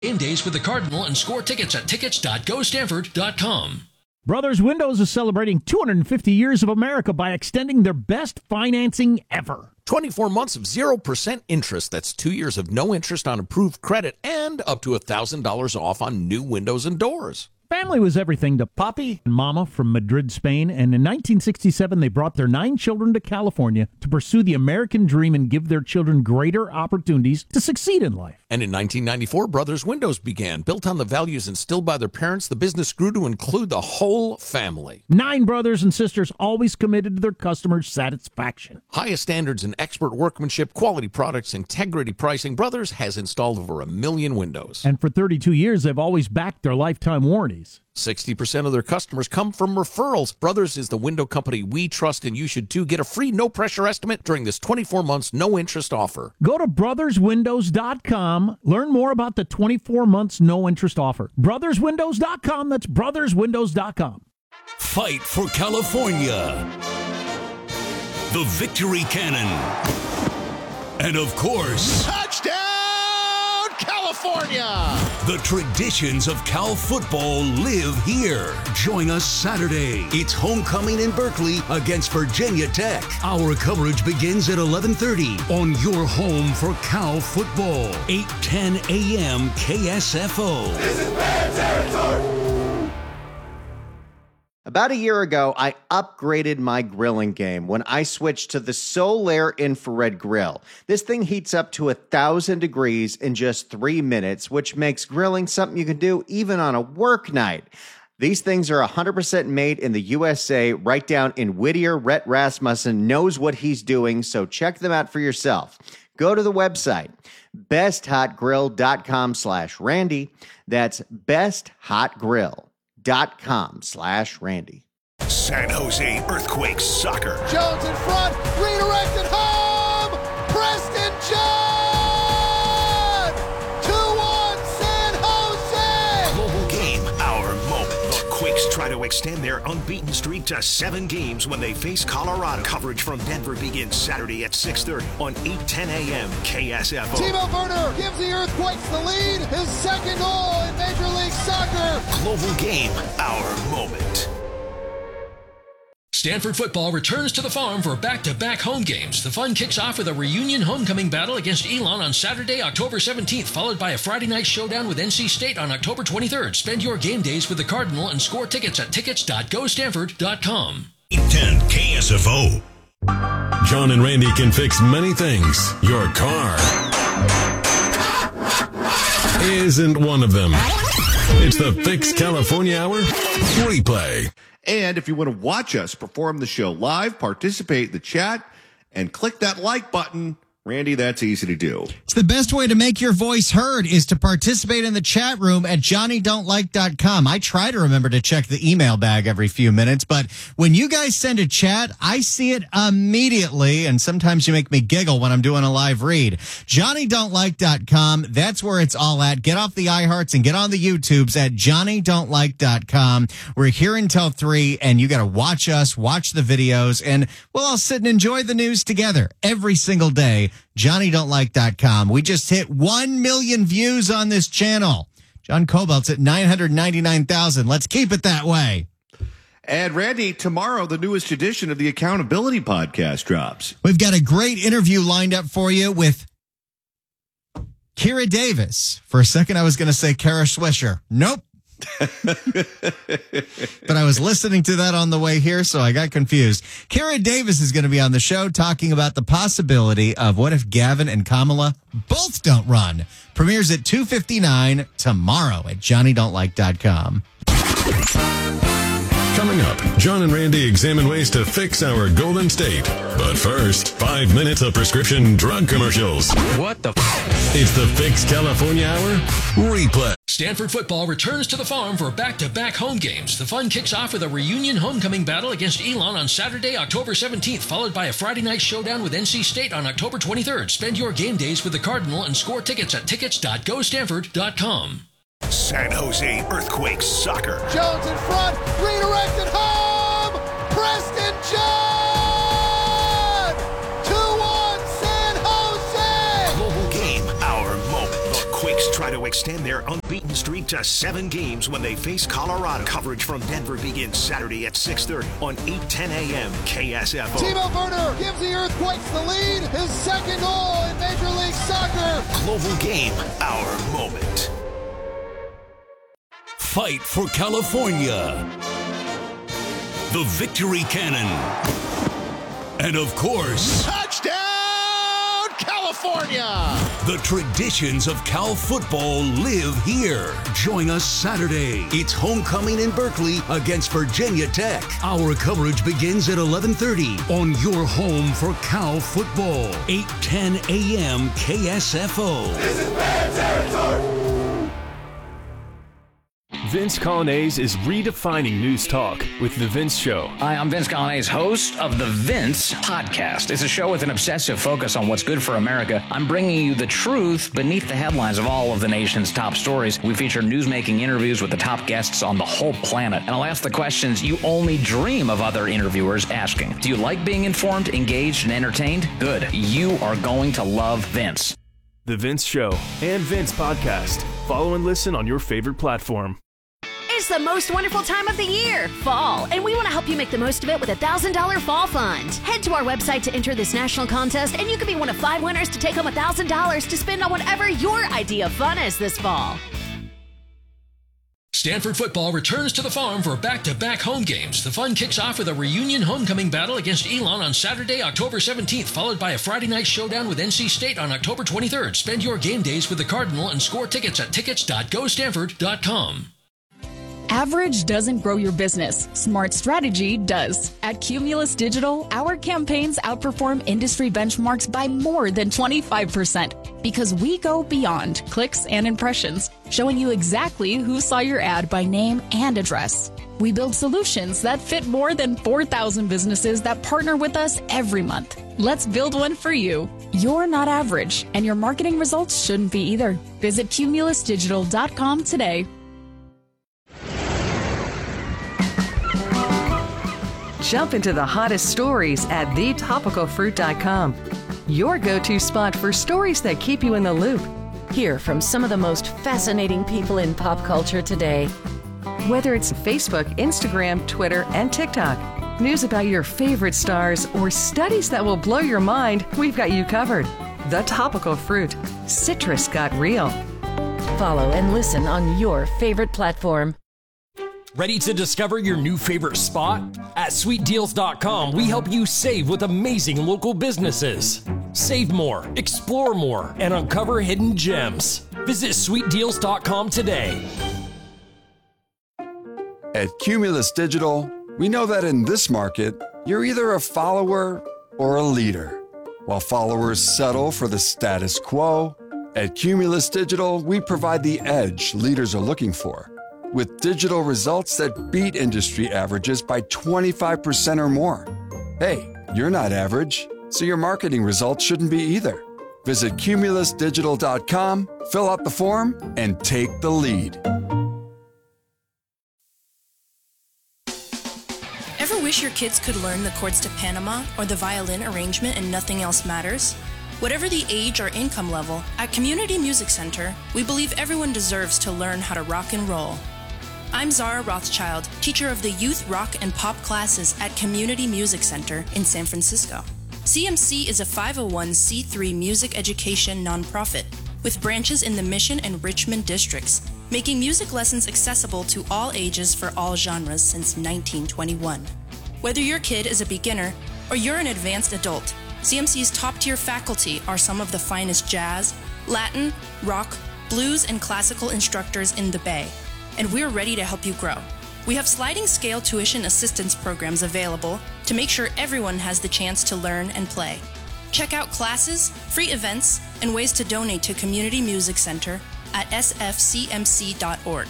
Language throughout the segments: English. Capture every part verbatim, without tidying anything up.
Game days with the Cardinal and score tickets at tickets dot go stanford dot com. Brothers Windows is celebrating two hundred fifty years of America by extending their best financing ever. twenty-four months of zero percent interest. That's two years of no interest on approved credit and up to one thousand dollars off on new windows and doors. Family was everything to Papi and Mama from Madrid, Spain, and in nineteen sixty-seven they brought their nine children to California to pursue the American dream and give their children greater opportunities to succeed in life. And in nineteen ninety-four, Brothers Windows began. Built on the values instilled by their parents, the business grew to include the whole family. Nine brothers and sisters always committed to their customers' satisfaction. Highest standards in expert workmanship, quality products, integrity pricing. Brothers has installed over a million windows. And for thirty-two years, they've always backed their lifetime warranties. sixty percent of their customers come from referrals. Brothers is the window company we trust, and you should too. Get a free no-pressure estimate during this twenty-four months no-interest offer. Go to brothers windows dot com. Learn more about the twenty-four months no-interest offer. brothers windows dot com. That's brothers windows dot com. Fight for California. The Victory Cannon. And of course, touchdown, California! The traditions of Cal football live here. Join us Saturday. It's homecoming in Berkeley against Virginia Tech. Our coverage begins at eleven thirty on your home for Cal football. eight ten a.m. K S F O. This is bad territory. About a year ago, I upgraded my grilling game when I switched to the Solaire infrared grill. This thing heats up to one thousand degrees in just three minutes, which makes grilling something you can do even on a work night. These things are one hundred percent made in the U S A, right down in Whittier. Rhett Rasmussen knows what he's doing, so check them out for yourself. Go to the website, best hot grill dot com slash Randy. That's best hot grill dot com slash Randy. San Jose Earthquakes soccer. Jones in front, redirected home. Preston John. two one San Jose. Global game, our moment. The Quakes try to extend their unbeaten streak to seven games when they face Colorado. Coverage from Denver begins Saturday at six thirty on eight ten a.m. K S F O. Timo Werner gives the Earthquakes the lead. His second goal in Major League Soccer. Global game, our moment. Stanford football returns to the farm for back-to-back home games. The fun kicks off with a reunion homecoming battle against Elon on Saturday, October seventeenth, followed by a Friday night showdown with N C State on October twenty-third. Spend your game days with the Cardinal and score tickets at tickets dot go stanford dot com. eight ten K S F O. John and Randy can fix many things. Your car isn't one of them. It's the Fix California Hour replay. And if you want to watch us perform the show live, participate in the chat, and click that like button, Randy, that's easy to do. It's the best way to make your voice heard is to participate in the chat room at johnny don't like dot com. I try to remember to check the email bag every few minutes, but when you guys send a chat, I see it immediately, and sometimes you make me giggle when I'm doing a live read. johnny don't like dot com, that's where it's all at. Get off the iHearts and get on the YouTubes at johnny don't like dot com. We're here until three, and you got to watch us, watch the videos, and we'll all sit and enjoy the news together every single day. johnny don't like dot com. We just hit one million views on this channel. John Cobalt's at nine hundred ninety-nine thousand. Let's keep it that way. And Randy, tomorrow the newest edition of the Accountability Podcast drops. We've got a great interview lined up for you with Kira Davis. For a second, I was going to say Kara Swisher. Nope. But I was listening to that on the way here, so I got confused. Kara Davis is going to be on the show talking about the possibility of what if Gavin and Kamala both don't run. Premieres at two fifty-nine tomorrow at johnny don't like dot com. Coming up, John and Randy examine ways to fix our Golden State. But first, five minutes of prescription drug commercials. What the f***? It's the Fix California Hour replay. Stanford football returns to the farm for back-to-back home games. The fun kicks off with a reunion homecoming battle against Elon on Saturday, October seventeenth, followed by a Friday night showdown with N C State on October twenty-third. Spend your game days with the Cardinal and score tickets at tickets dot go stanford dot com. San Jose Earthquakes soccer. Jones in front, redirected home. Preston John. two one San Jose. Global game, our moment. The Quakes try to extend their unbeaten streak to seven games when they face Colorado. Coverage from Denver begins Saturday at six thirty on eight ten a.m. K S F O. Timo Werner gives the Earthquakes the lead. His second goal in Major League Soccer. Global Game, our moment. Fight for California. The Victory Cannon. And of course, touchdown, California! The traditions of Cal football live here. Join us Saturday. It's homecoming in Berkeley against Virginia Tech. Our coverage begins at eleven thirty on your home for Cal football. eight ten a.m. K S F O. This is bad territory. Vince Colonnese is redefining news talk with The Vince Show. Hi, I'm Vince Colonnese, host of The Vince Podcast. It's a show with an obsessive focus on what's good for America. I'm bringing you the truth beneath the headlines of all of the nation's top stories. We feature newsmaking interviews with the top guests on the whole planet. And I'll ask the questions you only dream of other interviewers asking. Do you like being informed, engaged, and entertained? Good. You are going to love Vince. The Vince Show and Vince Podcast. Follow and listen on your favorite platform. It's the most wonderful time of the year, fall, and we want to help you make the most of it with a one thousand dollars Fall Fund. Head to our website to enter this national contest, and you could be one of five winners to take home one thousand dollars to spend on whatever your idea of fun is this fall. Stanford football returns to the Farm for back-to-back home games. The fun kicks off with a reunion homecoming battle against Elon on Saturday, October seventeenth, followed by a Friday night showdown with N C State on October twenty-third. Spend your game days with the Cardinal and score tickets at tickets dot go stanford dot com. Average doesn't grow your business. Smart strategy does. At Cumulus Digital, our campaigns outperform industry benchmarks by more than twenty-five percent because we go beyond clicks and impressions, showing you exactly who saw your ad by name and address. We build solutions that fit more than four thousand businesses that partner with us every month. Let's build one for you. You're not average, and your marketing results shouldn't be either. Visit cumulus digital dot com today. Jump into the hottest stories at the topical fruit dot com. Your go-to spot for stories that keep you in the loop. Hear from some of the most fascinating people in pop culture today. Whether it's Facebook, Instagram, Twitter, and TikTok, news about your favorite stars, or studies that will blow your mind, we've got you covered. The Topical Fruit. Citrus got real. Follow and listen on your favorite platform. Ready to discover your new favorite spot? At sweet deals dot com, we help you save with amazing local businesses. Save more, explore more, and uncover hidden gems. Visit sweet deals dot com today. At Cumulus Digital, we know that in this market, you're either a follower or a leader. While followers settle for the status quo, at Cumulus Digital, we provide the edge leaders are looking for, with digital results that beat industry averages by twenty-five percent or more. Hey, you're not average, so your marketing results shouldn't be either. Visit cumulus digital dot com, fill out the form, and take the lead. Ever wish your kids could learn the chords to Panama or the violin arrangement and nothing else matters? Whatever the age or income level, at Community Music Center, we believe everyone deserves to learn how to rock and roll. I'm Zara Rothschild, teacher of the youth rock and pop classes at Community Music Center in San Francisco. C M C is a five oh one c three music education nonprofit with branches in the Mission and Richmond districts, making music lessons accessible to all ages for all genres since nineteen twenty-one. Whether your kid is a beginner or you're an advanced adult, C M C's top-tier faculty are some of the finest jazz, Latin, rock, blues, and classical instructors in the Bay, and we're ready to help you grow. We have sliding scale tuition assistance programs available to make sure everyone has the chance to learn and play. Check out classes, free events, and ways to donate to Community Music Center at s f c m c dot org.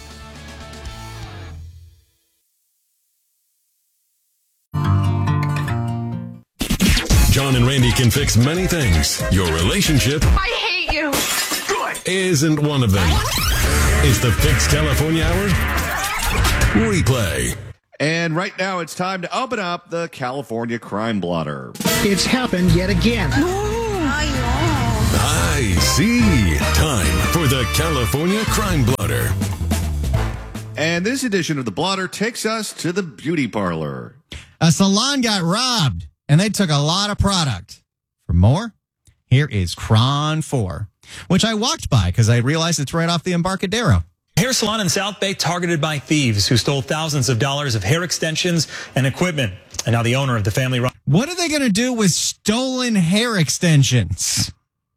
John and Randy can fix many things. Your relationship I hate you. isn't one of them. It's the Fix California Hour replay. And right now it's time to open up the California Crime Blotter. It's happened yet again. I see. Time for the California Crime Blotter. And this edition of the Blotter takes us to the beauty parlor. A salon got robbed, and they took a lot of product. For more, here is Cron four, which I walked by because I realized it's right off the Embarcadero. Hair salon in South Bay targeted by thieves who stole thousands of dollars of hair extensions and equipment. And now the owner of the family run. What are they going to do with stolen hair extensions?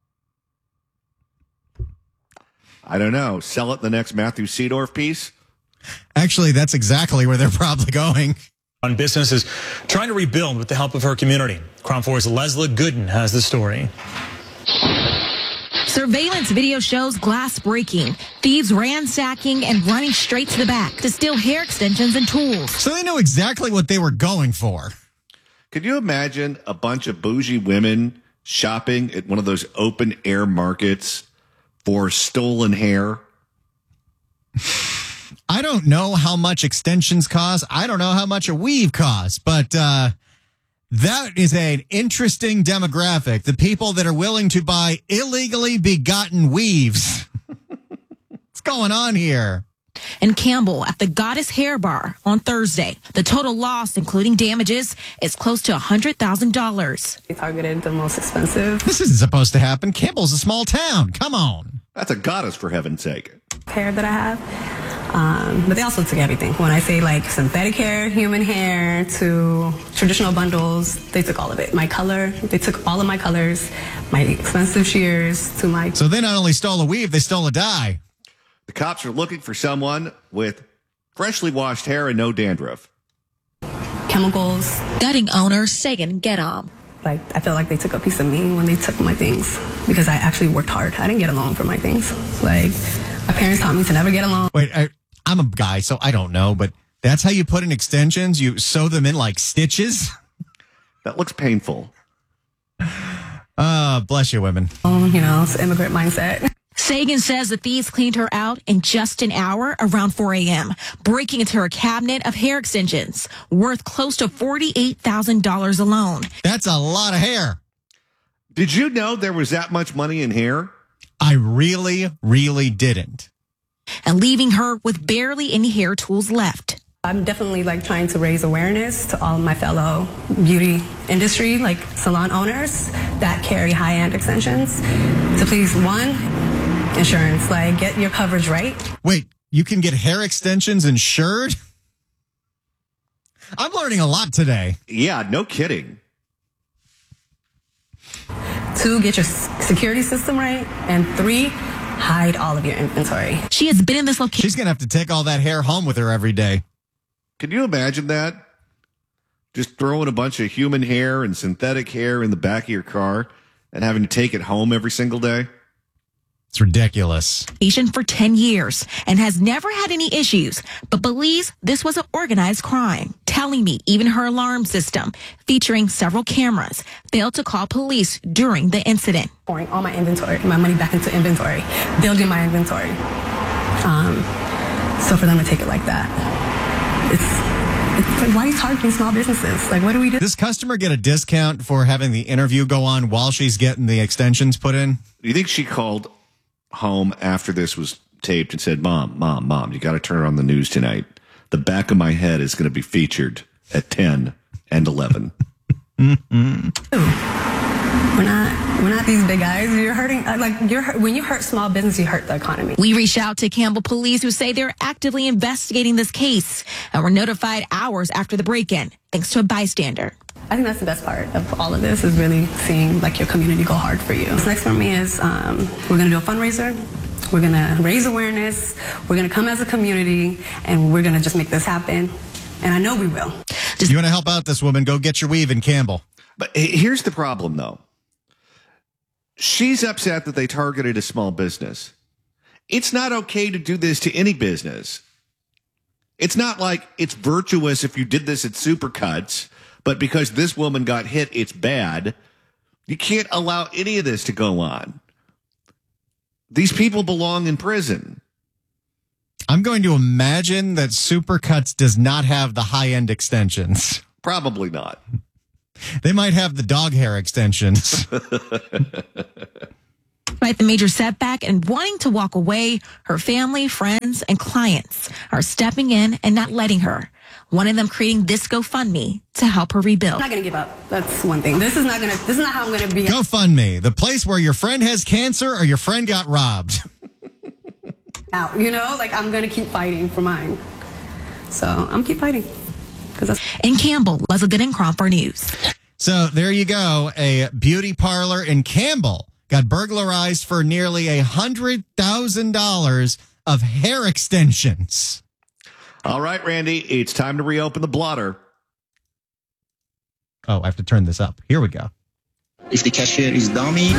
I don't know. Sell it the next Matthew Seedorf piece? Actually, that's exactly where they're probably going. On business is trying to rebuild with the help of her community. Cron four's Leslie Gooden has the story. Surveillance video shows glass breaking, thieves ransacking and running straight to the back to steal hair extensions and tools. So they knew exactly what they were going for. Could you imagine a bunch of bougie women shopping at one of those open air markets for stolen hair? I don't know how much extensions cost. I don't know how much a weave costs, but uh, that is an interesting demographic. The people that are willing to buy illegally begotten weaves. What's going on here? In Campbell at the Goddess Hair Bar on Thursday, the total loss, including damages, is close to one hundred thousand dollars. They targeted the most expensive. This isn't supposed to happen. Campbell's a small town. Come on. That's a goddess, for heaven's sake. Hair that I have. Um, but they also took everything. When I say like synthetic hair, human hair, to traditional bundles, they took all of it. My color, they took all of my colors, my expensive shears to my... So they not only stole a weave, they stole a dye. The cops are looking for someone with freshly washed hair and no dandruff. Chemicals. Gutting owner Sagan Gedam. Like, I feel like they took a piece of me when they took my things because I actually worked hard. I didn't get along for my things. Like, my parents taught me to never get along. Wait, I, I'm a guy, so I don't know, but that's how you put in extensions? You sew them in like stitches? That looks painful. Uh, bless you, women. Oh, you know, it's immigrant mindset. Sagan says the thieves cleaned her out in just an hour around four a.m., breaking into her cabinet of hair extensions, worth close to forty-eight thousand dollars alone. That's a lot of hair. Did you know there was that much money in hair? I really, really didn't. And leaving her with barely any hair tools left. I'm definitely like trying to raise awareness to all of my fellow beauty industry, like salon owners that carry high-end extensions, to please, one, insurance, like get your coverage right. Wait, you can get hair extensions insured? I'm learning a lot today. Yeah, no kidding. Two, get your security system right. And three, hide all of your inventory. She has been in this location. She's going to have to take all that hair home with her every day. Can you imagine that? Just throwing a bunch of human hair and synthetic hair in the back of your car and having to take it home every single day? It's ridiculous. For ten years and has never had any issues, but believes this was an organized crime. Telling me even her alarm system, featuring several cameras, failed to call police during the incident. Pouring all my inventory, my money back into inventory, building my inventory. Um, so for them to take it like that, it's, it's like, why are you targeting small businesses? Like, what do we do? Does this customer get a discount for having the interview go on while she's getting the extensions put in? Do you think she called home after this was taped and said, Mom, Mom, Mom, you got to turn on the news tonight. The back of my head is going to be featured at ten and eleven. Mm-hmm. We're not, we're not these big guys. You're hurting, like, you're when you hurt small business, you hurt the economy. We reached out to Campbell police, who say they're actively investigating this case and were notified hours after the break-in, thanks to a bystander. I think that's the best part of all of this, is really seeing like your community go hard for you. What's next for me is um, we're going to do a fundraiser. We're going to raise awareness. We're going to come as a community, and we're going to just make this happen. And I know we will. You want to help out this woman, go get your weave in Campbell. But here's the problem, though. She's upset that they targeted a small business. It's not okay to do this to any business. It's not like it's virtuous if you did this at Supercuts, but because this woman got hit, it's bad. You can't allow any of this to go on. These people belong in prison. I'm going to imagine that Supercuts does not have the high-end extensions. Probably not. They might have the dog hair extensions. Despite the major setback and wanting to walk away, her family, friends, and clients are stepping in and not letting her. One of them creating this GoFundMe to help her rebuild. I'm not going to give up. That's one thing. This is not going to, this is not how I'm going to be. GoFundMe, the place where your friend has cancer or your friend got robbed. Out, you know, like I'm going to keep fighting for mine. So I'm keep fighting. That's- in Campbell, Leslie Goodencroft for news. So there you go. A beauty parlor in Campbell got burglarized for nearly one hundred thousand dollars of hair extensions. All right, Randy, it's time to reopen the blotter. Oh, I have to turn this up. Here we go. If the cashier is dummy.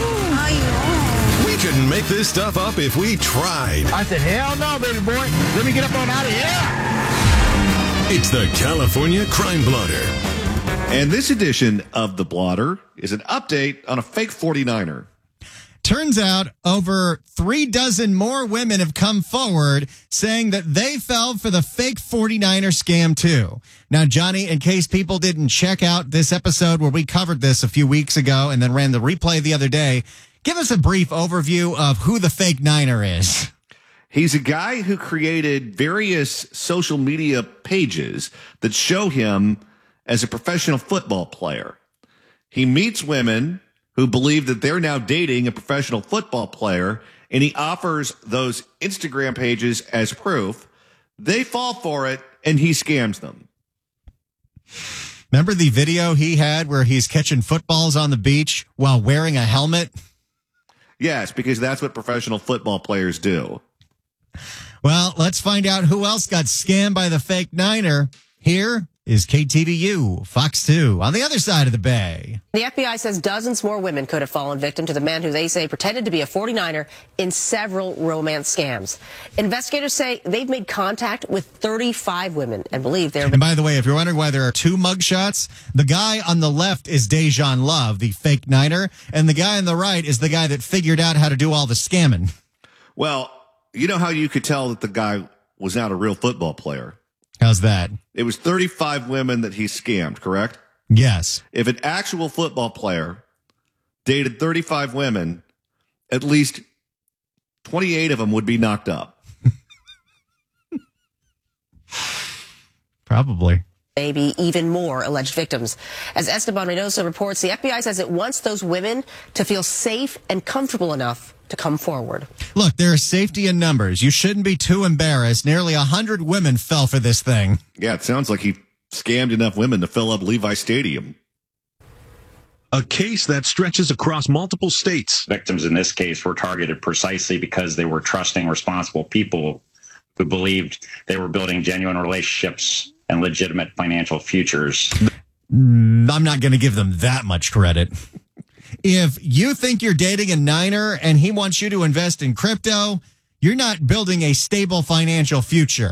We couldn't make this stuff up if we tried. I said, hell no, baby boy. Let me get up on out of here. It's the California Crime Blotter. And this edition of the blotter is an update on a fake forty-niner. Turns out over three dozen more women have come forward saying that they fell for the fake forty-niner scam too. Now, Johnny, in case people didn't check out this episode where we covered this a few weeks ago and then ran the replay the other day, give us a brief overview of who the fake niner is. He's a guy who created various social media pages that show him as a professional football player. He meets women who believe that they're now dating a professional football player, and he offers those Instagram pages as proof. They fall for it, and he scams them. Remember the video he had where he's catching footballs on the beach while wearing a helmet? Yes, because that's what professional football players do. Well, let's find out who else got scammed by the fake niner. Here is K T V U, Fox two, on the other side of the bay. The F B I says dozens more women could have fallen victim to the man who they say pretended to be a forty-niner in several romance scams. Investigators say they've made contact with thirty-five women and believe they're... And by the way, if you're wondering why there are two mugshots, the guy on the left is Dejan Love, the fake niner, and the guy on the right is the guy that figured out how to do all the scamming. Well, you know how you could tell that the guy was not a real football player? How's that? It was thirty-five women that he scammed, correct? Yes. If an actual football player dated thirty-five women, at least twenty-eight of them would be knocked up. Probably. Maybe even more alleged victims. As Esteban Reynoso reports, the F B I says it wants those women to feel safe and comfortable enough to come forward. Look, there is safety in numbers. You shouldn't be too embarrassed. Nearly a hundred women fell for this thing. Yeah, it sounds like he scammed enough women to fill up Levi Stadium. A case that stretches across multiple states. Victims in this case were targeted precisely because they were trusting, responsible people who believed they were building genuine relationships and legitimate financial futures. I'm not going to give them that much credit. If you think you're dating a niner and he wants you to invest in crypto, you're not building a stable financial future.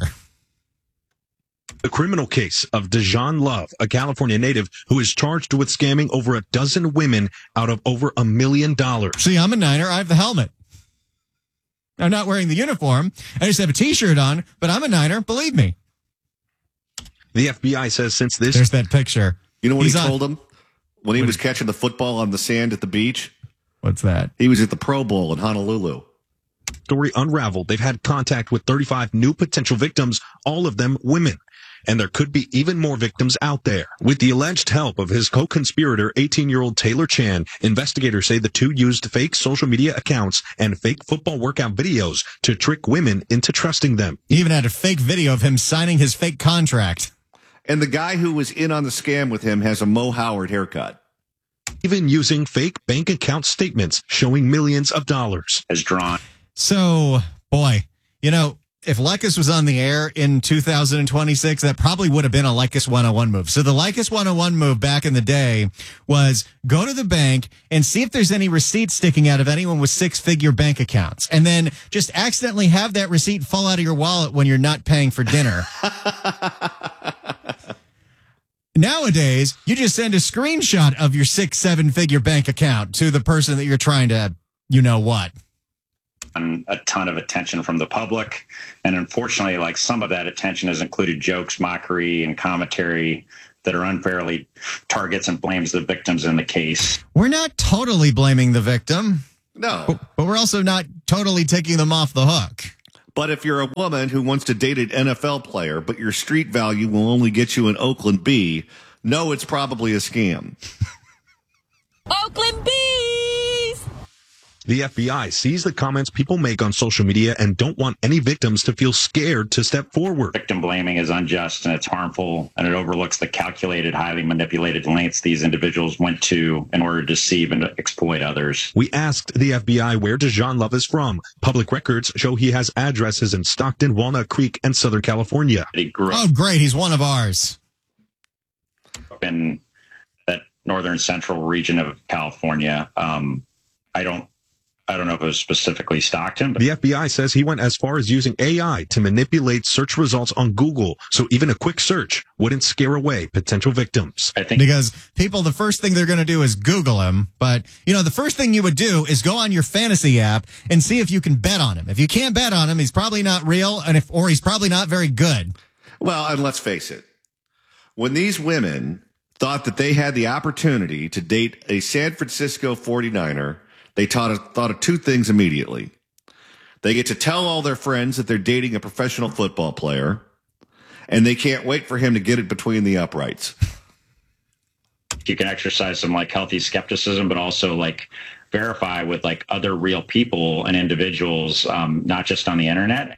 The criminal case of Dejan Love, a California native who is charged with scamming over a dozen women out of over a million dollars. See, I'm a niner. I have the helmet. I'm not wearing the uniform. I just have a T-shirt on, but I'm a niner. Believe me. The F B I says since this... There's that picture. You know what He's he on, told him? When he was catching the football on the sand at the beach? What's that? He was at the Pro Bowl in Honolulu. Story unraveled. They've had contact with thirty-five new potential victims, all of them women. And there could be even more victims out there. With the alleged help of his co-conspirator, eighteen-year-old Taylor Chan, investigators say the two used fake social media accounts and fake football workout videos to trick women into trusting them. He even had a fake video of him signing his fake contract. And the guy who was in on the scam with him has a Mo Howard haircut. Even using fake bank account statements showing millions of dollars. Has drawn. So, boy, you know, if Leykis was on the air in two thousand twenty-six, that probably would have been a Leykis one oh one move. So the Leykis one oh one move back in the day was go to the bank and see if there's any receipts sticking out of anyone with six-figure bank accounts. And then just accidentally have that receipt fall out of your wallet when you're not paying for dinner. Nowadays, you just send a screenshot of your six, seven-figure bank account to the person that you're trying to, you know what. A ton of attention from the public. And unfortunately, like some of that attention has included jokes, mockery, and commentary that are unfairly targets and blames the victims in the case. We're not totally blaming the victim. No. But, but we're also not totally taking them off the hook. But if you're a woman who wants to date an N F L player, but your street value will only get you an Oakland B, no, it's probably a scam. Oakland Bees! The F B I sees the comments people make on social media and don't want any victims to feel scared to step forward. Victim blaming is unjust and it's harmful, and it overlooks the calculated, highly manipulated lengths these individuals went to in order to deceive and exploit others. We asked the F B I where DeJon Love is from. Public records show he has addresses in Stockton, Walnut Creek, and Southern California. He grew Oh, great. He's one of ours. up in that northern central region of California. Um, I don't I don't know if it was specifically Stockton, but The F B I says he went as far as using A I to manipulate search results on Google, so even a quick search wouldn't scare away potential victims. I think Because people, the first thing they're going to do is Google him. But, you know, the first thing you would do is go on your fantasy app and see if you can bet on him. If you can't bet on him, he's probably not real, and if or he's probably not very good. Well, and let's face it. When these women thought that they had the opportunity to date a San Francisco forty-niner, they taught, thought of two things immediately. They get to tell all their friends that they're dating a professional football player, and they can't wait for him to get it between the uprights. you can exercise some like healthy skepticism, but also like verify with like other real people and individuals, um, not just on the internet.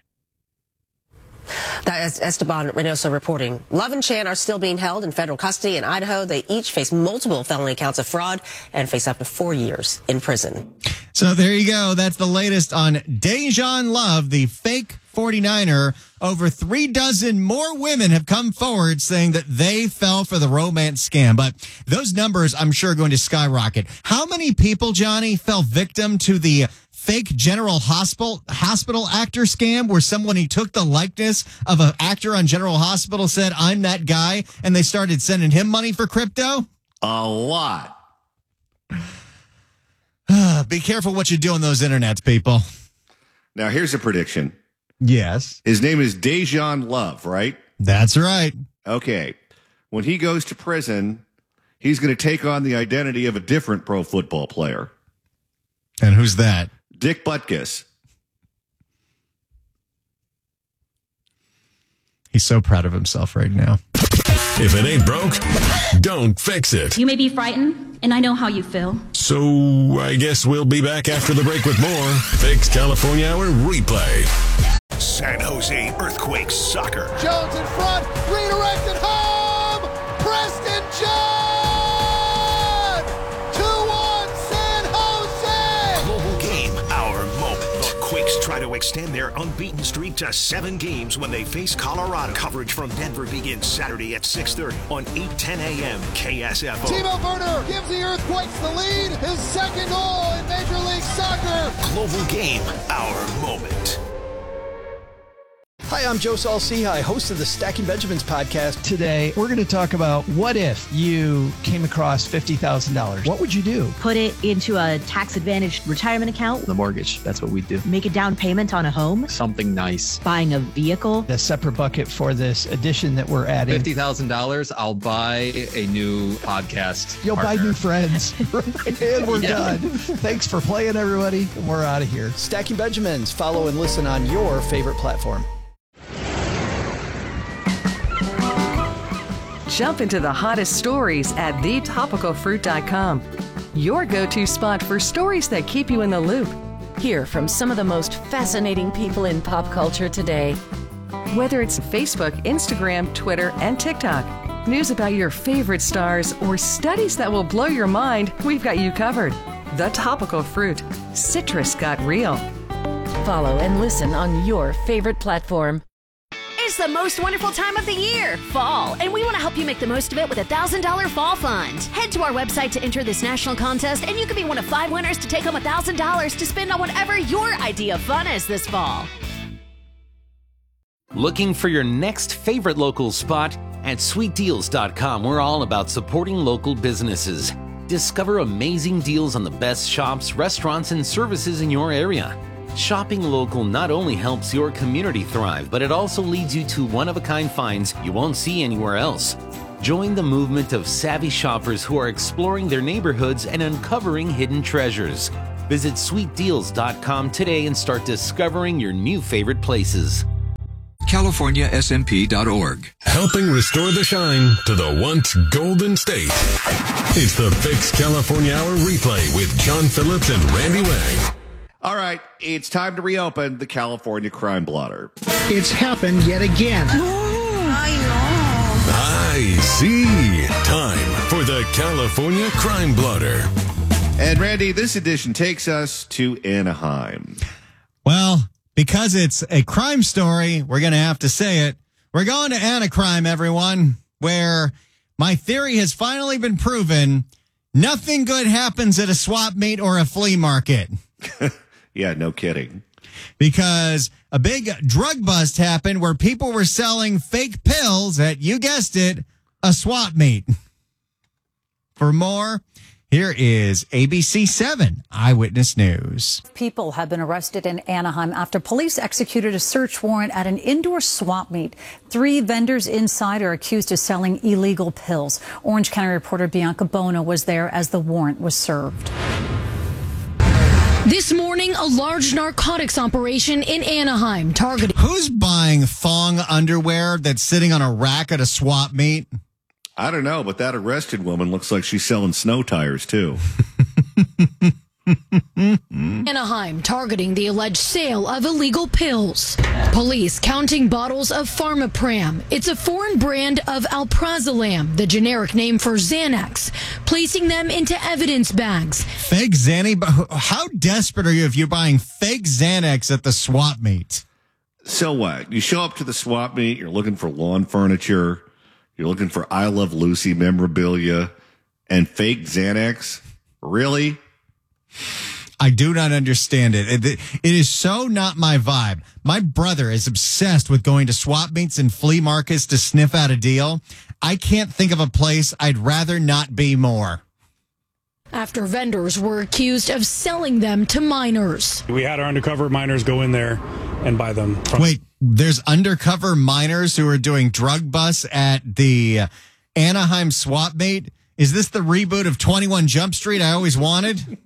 That is Esteban Reynoso reporting. Love and Chan are still being held in federal custody in Idaho. They each face multiple felony counts of fraud and face up to four years in prison. So there you go. That's the latest on DeJon Love, the fake forty-niner. Over three dozen more women have come forward saying that they fell for the romance scam. But those numbers, I'm sure, are going to skyrocket. How many people, Johnny, fell victim to the fake General Hospital hospital actor scam, where someone he took the likeness of an actor on General Hospital, said, I'm that guy, and they started sending him money for crypto? A lot. Be careful what you do on those internets, people. Now, here's a prediction. Yes. His name is DeJon Love, right? That's right. Okay. When he goes to prison, he's going to take on the identity of a different pro football player. And who's that? Dick Butkus. He's so proud of himself right now. If it ain't broke, don't fix it. You may be frightened, and I know how you feel. So I guess we'll be back after the break with more Fix California Hour replay. San Jose Earthquakes soccer. Jones in front, redirected home. Preston John. two one San Jose. Global game, our moment. The Quakes try to extend their unbeaten streak to seven games when they face Colorado. Coverage from Denver begins Saturday at six thirty on eight ten a.m. K S F O. Timo Werner gives the Earthquakes the lead. His second goal in Major League Soccer. Global game, our moment. Hi, I'm Joe Saul-Sehy, host of the Stacking Benjamins podcast. Today, we're going to talk about what if you came across fifty thousand dollars. What would you do? Put it into a tax-advantaged retirement account. The mortgage, that's what we do. Make a down payment on a home. Something nice. Buying a vehicle. A separate bucket for this addition that we're adding. fifty thousand dollars, I'll buy a new podcast You'll partner. buy new friends. And we're Yeah. done. Thanks for playing, everybody. We're out of here. Stacking Benjamins. Follow and listen on your favorite platform. Jump into the hottest stories at the topical fruit dot com. Your go-to spot for stories that keep you in the loop. Hear from some of the most fascinating people in pop culture today. Whether it's Facebook, Instagram, Twitter, and TikTok, news about your favorite stars, or studies that will blow your mind, we've got you covered. The Topical Fruit. Citrus got real. Follow and listen on your favorite platform. It's the most wonderful time of the year, fall, and we want to help you make the most of it with a one thousand dollars Fall Fund. Head to our website to enter this national contest, and you could be one of five winners to take home one thousand dollars to spend on whatever your idea of fun is this fall. Looking for your next favorite local spot? At sweet deals dot com, we're all about supporting local businesses. Discover amazing deals on the best shops, restaurants, and services in your area. Shopping local not only helps your community thrive, but it also leads you to one-of-a-kind finds you won't see anywhere else. Join the movement of savvy shoppers who are exploring their neighborhoods and uncovering hidden treasures. Visit sweet deals dot com today and start discovering your new favorite places. California S M P dot org. Helping restore the shine to the once Golden State. It's the Fix California Hour replay with John Phillips and Randy Wang. All right, it's time to reopen the California Crime Blotter. It's happened yet again. I know. I see. Time for the California Crime Blotter. And Randy, this edition takes us to Anaheim. Well, because it's a crime story, we're going to have to say it. We're going to Anacrime, everyone, where my theory has finally been proven. Nothing good happens at a swap meet or a flea market. Yeah, no kidding. Because a big drug bust happened where people were selling fake pills at, you guessed it, a swap meet. For more, here is A B C seven Eyewitness News. People have been arrested in Anaheim after police executed a search warrant at an indoor swap meet. Three vendors inside are accused of selling illegal pills. Orange County reporter Bianca Bono was there as the warrant was served. This morning, a large narcotics operation in Anaheim targeted. Who's buying thong underwear that's sitting on a rack at a swap meet? I don't know, but that arrested woman looks like she's selling snow tires, too. Anaheim targeting the alleged sale of illegal pills. Police counting bottles of Pharmapram. It's a foreign brand of Alprazolam, the generic name for Xanax, placing them into evidence bags. Fake Xanax? How desperate are you if you're buying fake Xanax at the swap meet? So what? You show up to the swap meet, you're looking for lawn furniture, you're looking for I Love Lucy memorabilia, and fake Xanax? Really? I do not understand it. it. It is so not my vibe. My brother is obsessed with going to swap meets and flea markets to sniff out a deal. I can't think of a place I'd rather not be more. After vendors were accused of selling them to minors. We had our undercover minors go in there and buy them. From- Wait, there's undercover minors who are doing drug busts at the Anaheim swap meet? Is this the reboot of twenty-one Jump Street I always wanted?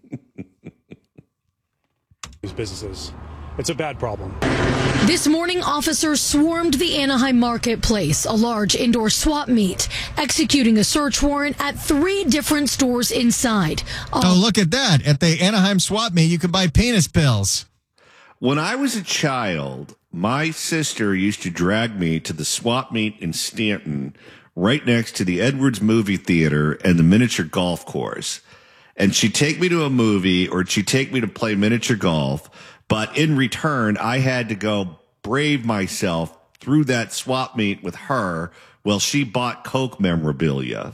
These businesses. It's a bad problem. This morning, officers swarmed the Anaheim marketplace, a large indoor swap meet, executing a search warrant at three different stores inside. Oh, oh look at that. At the Anaheim swap meet, you can buy penis pills. When I was a child, my sister used to drag me to the swap meet in Stanton, right next to the Edwards movie theater and the miniature golf course. And she'd take me to a movie or she'd take me to play miniature golf. But in return, I had to go brave myself through that swap meet with her while she bought Coke memorabilia.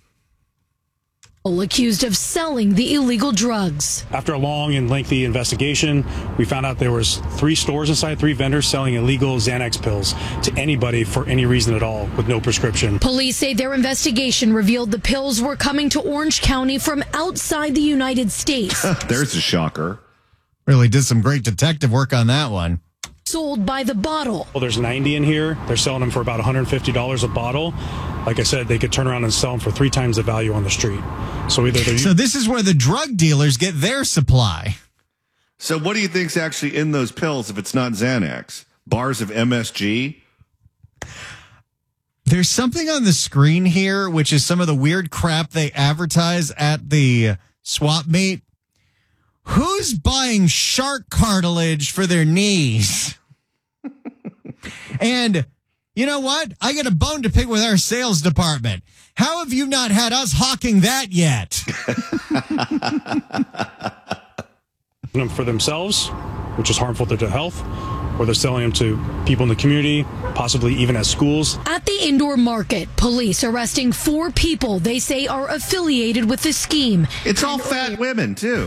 Accused of selling the illegal drugs. After a long and lengthy investigation, we found out there was three stores inside, three vendors selling illegal Xanax pills to anybody for any reason at all with no prescription. Police say their investigation revealed the pills were coming to Orange County from outside the United States. There's a shocker. Really did some great detective work on that one. Sold by the bottle. Well, there's ninety in here. They're selling them for about one hundred fifty dollars a bottle. Like I said, they could turn around and sell them for three times the value on the street. So either they're... So this is where the drug dealers get their supply. So what do you think's actually in those pills if it's not Xanax? Bars of M S G? There's something on the screen here, which is some of the weird crap they advertise at the swap meet. Who's buying shark cartilage for their knees? And you know what? I get a bone to pick with our sales department. How have you not had us hawking that yet? them for themselves, which is harmful to their health, or they're selling them to people in the community, possibly even at schools. At the indoor market, police arresting four people they say are affiliated with the scheme. It's all fat women, too.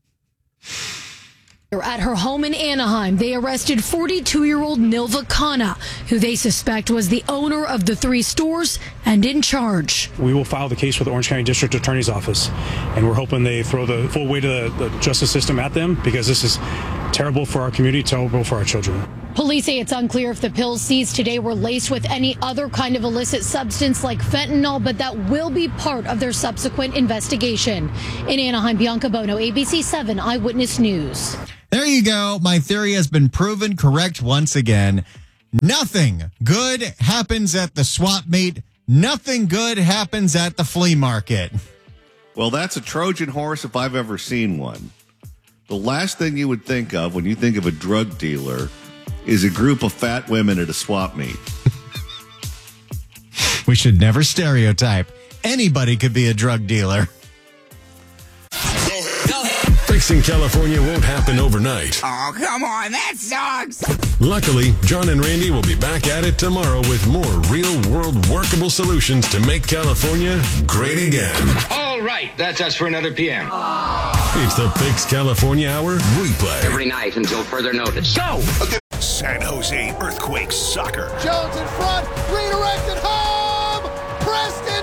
At her home in Anaheim, they arrested forty-two-year-old Nilva Khanna, who they suspect was the owner of the three stores and in charge. We will file the case with the Orange County District Attorney's Office, and we're hoping they throw the full weight of the, the justice system at them, because this is terrible for our community, terrible for our children. Police say it's unclear if the pills seized today were laced with any other kind of illicit substance like fentanyl, but that will be part of their subsequent investigation. In Anaheim, Bianca Bono, A B C seven Eyewitness News. There you go. My theory has been proven correct once again. Nothing good happens at the swap meet. Nothing good happens at the flea market. Well, that's a Trojan horse if I've ever seen one. The last thing you would think of when you think of a drug dealer is a group of fat women at a swap meet. We should never stereotype. Anybody could be a drug dealer. Fixing California won't happen overnight. Oh, come on, that sucks. Luckily, John and Randy will be back at it tomorrow with more real-world workable solutions to make California great again. All right, that's us for another P M. It's the Fix California Hour replay. Every night until further notice. Go! Okay. San Jose Earthquakes soccer. Jones in front, redirected home. Preston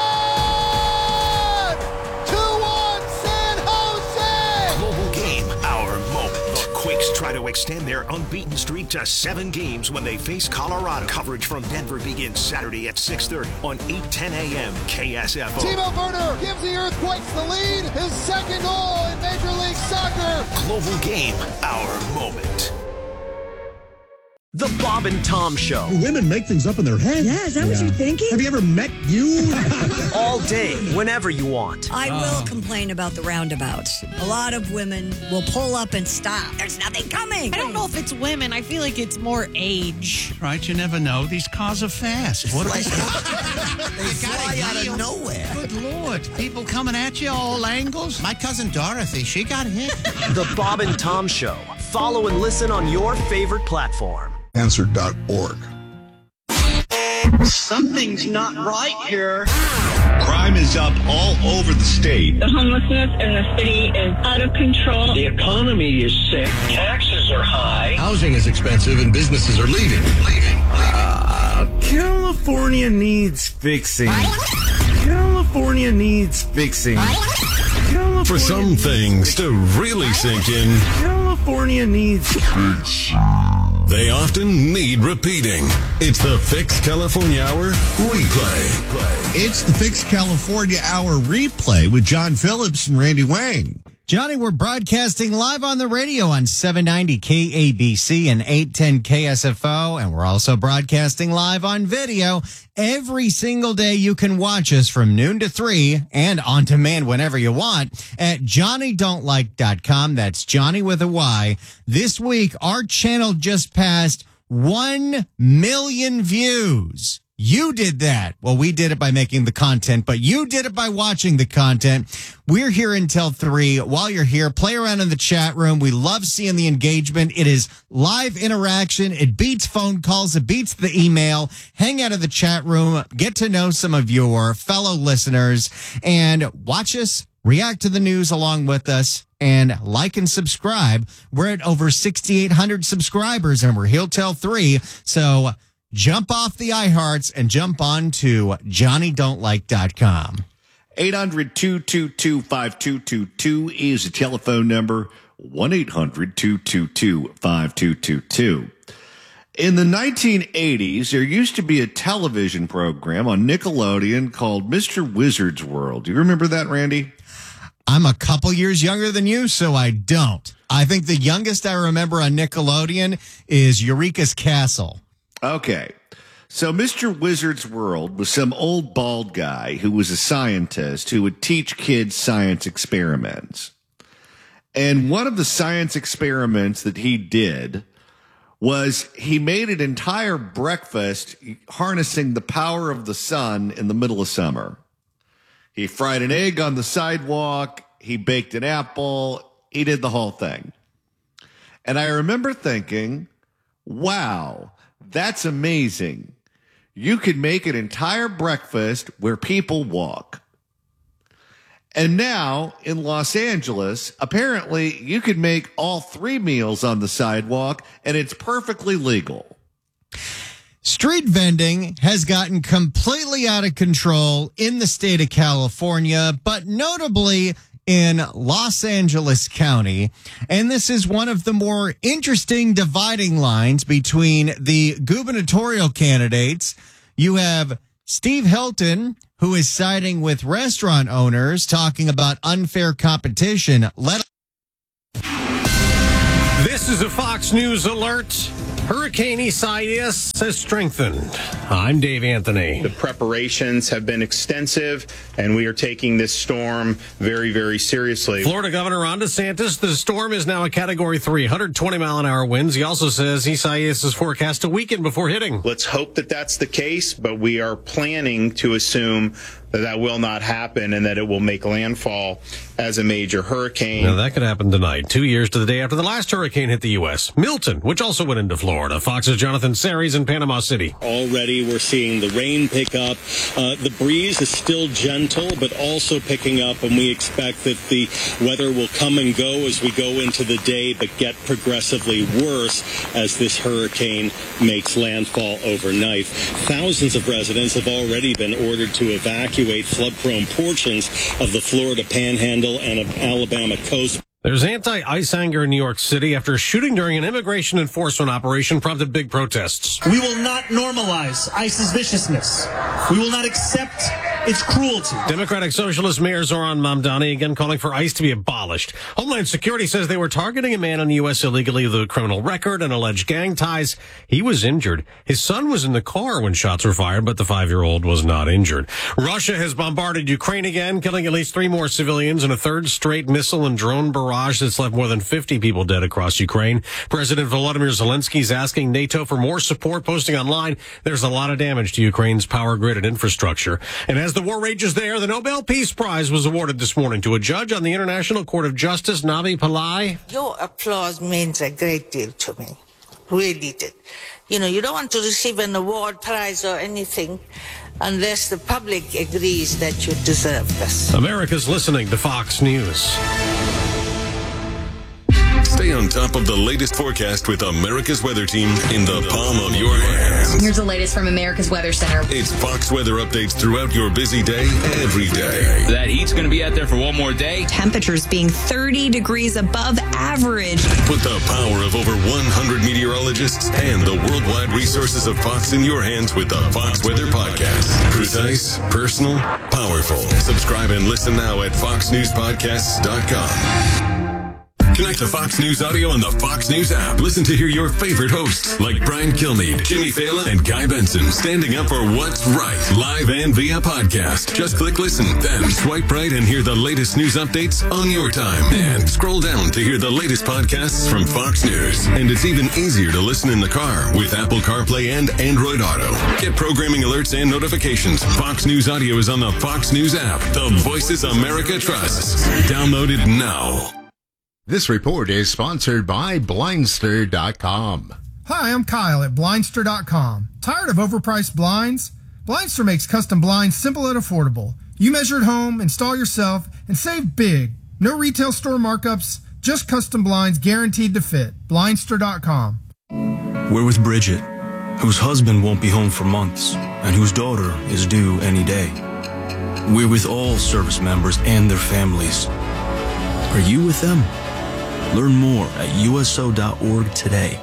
John. two one San Jose. Global game, our moment. The Quakes try to extend their unbeaten streak to seven games when they face Colorado. Coverage from Denver begins Saturday at six thirty on eight ten a.m. K S F O. Timo Werner gives the Earthquakes the lead. His second goal in Major League Soccer. Global game, our moment. The Bob and Tom Show. Women make things up in their head. Yeah, is that yeah. what you're thinking? Have you ever met you? All day, whenever you want. I oh. will complain about the roundabouts. A lot of women will pull up and stop. There's nothing coming. I don't know if it's women. I feel like it's more age. Right, you never know. These cars are fast. What like, they fly out of nowhere. Good Lord. People coming at you all angles. My cousin Dorothy, she got hit. The Bob and Tom Show. Follow and listen on your favorite platform. Answer dot org. Something's not right here. Crime is up all over the state. The homelessness in the city is out of control. The economy is sick. Taxes are high. Housing is expensive and businesses are leaving. Leaving. leaving. Uh, California needs fixing. California needs fixing. California For some things to really sink in, California needs fixing. They often need repeating. It's the Fix California Hour replay. It's the Fix California Hour replay with John Phillips and Randy Wang. Johnny, we're broadcasting live on the radio on seven ninety K A B C and eight ten K S F O, and we're also broadcasting live on video. Every single day you can watch us from noon to three and on demand whenever you want at Johnny Don't Like dot com. That's Johnny with a Y. This week, our channel just passed one million views. You did that. Well, we did it by making the content, but you did it by watching the content. We're here until three. While you're here, play around in the chat room. We love seeing the engagement. It is live interaction. It beats phone calls. It beats the email. Hang out in the chat room. Get to know some of your fellow listeners and watch us react to the news along with us. And like and subscribe. We're at over sixty-eight hundred subscribers, and we're here till three. So jump off the iHearts and jump on to Johnny Don't Like dot com. eight hundred, two two two, five two two two is the telephone number. one eight hundred, two two two, five two two two. In the nineteen eighties, there used to be a television program on Nickelodeon called Mister Wizard's World. Do you remember that, Randy? I'm a couple years younger than you, so I don't. I think the youngest I remember on Nickelodeon is Eureka's Castle. Okay. So Mister Wizard's World was some old bald guy who was a scientist who would teach kids science experiments. And one of the science experiments that he did was he made an entire breakfast harnessing the power of the sun in the middle of summer. He fried an egg on the sidewalk. He baked an apple. He did the whole thing. And I remember thinking, wow, that's amazing. You could make an entire breakfast where people walk. And now in Los Angeles, apparently you could make all three meals on the sidewalk and it's perfectly legal. Street vending has gotten completely out of control in the state of California, but notably in Los Angeles County. And this is one of the more interesting dividing lines between the gubernatorial candidates. You have Steve Hilton, who is siding with restaurant owners, talking about unfair competition. Let This is a Fox News alert. Hurricane Isaias has strengthened. I'm Dave Anthony. The preparations have been extensive, and we are taking this storm very, very seriously. Florida Governor Ron DeSantis, the storm is now a Category three, one hundred twenty mile an hour winds. He also says Isaias is forecast to weaken before hitting. Let's hope that that's the case, but we are planning to assume that that will not happen and that it will make landfall as a major hurricane. Now, that could happen tonight, two years to the day after the last hurricane hit the U S. Milton, which also went into Florida. Fox's Jonathan Series in Panama City. Already we're seeing the rain pick up. Uh, the breeze is still gentle, but also picking up, and we expect that the weather will come and go as we go into the day, but get progressively worse as this hurricane makes landfall overnight. Thousands of residents have already been ordered to evacuate flood-prone portions of the Florida Panhandle and of Alabama coast. There's anti-ICE anger in New York City after a shooting during an immigration enforcement operation prompted big protests. We will not normalize ICE's viciousness. We will not accept its cruelty. Democratic Socialist Mayor Zoran Mamdani again calling for ICE to be abolished. Homeland Security says they were targeting a man in the U S illegally with a criminal record and alleged gang ties. He was injured. His son was in the car when shots were fired, but the five-year-old was not injured. Russia has bombarded Ukraine again, killing at least three more civilians in a third straight missile and drone barrage that's left more than fifty people dead across Ukraine. President Volodymyr Zelensky is asking NATO for more support, posting online, there's a lot of damage to Ukraine's power grid and infrastructure. And as the war rages there, the Nobel Peace Prize was awarded this morning to a judge on the International Court of Justice, Navi Pillai. Your applause means a great deal to me. Really did. You know, you don't want to receive an award, prize, or anything unless the public agrees that you deserve this. America's listening to Fox News. Stay on top of the latest forecast with America's Weather Team in the palm of your hands. Here's the latest from America's Weather Center. It's Fox weather updates throughout your busy day, every day. That heat's going to be out there for one more day. Temperatures being thirty degrees above average. Put the power of over one hundred meteorologists and the worldwide resources of Fox in your hands with the Fox Weather Podcast. Precise, personal, powerful. Subscribe and listen now at fox news podcasts dot com. Connect to Fox News Audio on the Fox News app. Listen to hear your favorite hosts like Brian Kilmeade, Jimmy Fallon, and Guy Benson standing up for what's right, live and via podcast. Just click listen, then swipe right and hear the latest news updates on your time. And scroll down to hear the latest podcasts from Fox News. And it's even easier to listen in the car with Apple CarPlay and Android Auto. Get programming alerts and notifications. Fox News Audio is on the Fox News app. The voices America trusts. Download it now. This report is sponsored by Blindster dot com. Hi, I'm Kyle at Blindster dot com. Tired of overpriced blinds? Blindster makes custom blinds simple and affordable. You measure at home, install yourself, and save big. No retail store markups, just custom blinds guaranteed to fit. Blindster dot com. We're with Bridget, whose husband won't be home for months, and whose daughter is due any day. We're with all service members and their families. Are you with them? Learn more at U S O dot org today.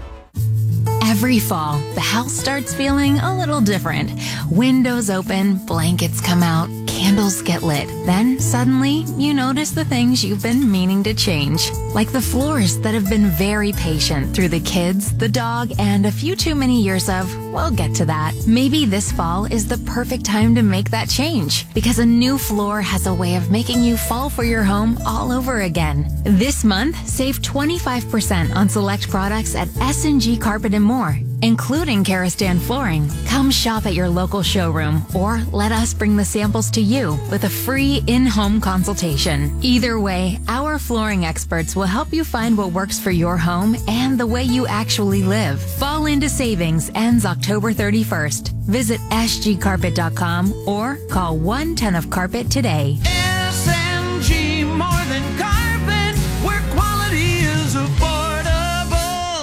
Every fall, the house starts feeling a little different. Windows open, blankets come out, candles get lit. Then suddenly, you notice the things you've been meaning to change. Like the floors that have been very patient through the kids, the dog, and a few too many years of, we'll get to that. Maybe this fall is the perfect time to make that change, because a new floor has a way of making you fall for your home all over again. This month, save twenty-five percent on select products at S and G Carpet and More, including Karastan flooring. Come shop at your local showroom or let us bring the samples to you with a free in-home consultation. Either way, our flooring experts will help you find what works for your home and the way you actually live. Fall into savings ends October thirty-first. Visit S G carpet dot com or call one ten of carpet today. S M G, more than carpet, where quality is affordable.